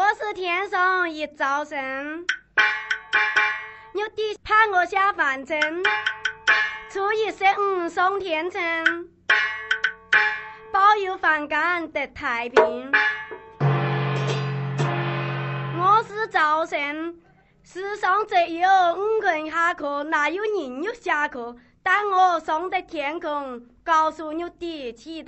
是天上一早晨，牛弟盼我下凡尘，初一十五送天城，保佑凡间得太平。我是早晨，世上只有5个人下课，哪有人有下课？但我送得天空，告诉牛弟祈祷。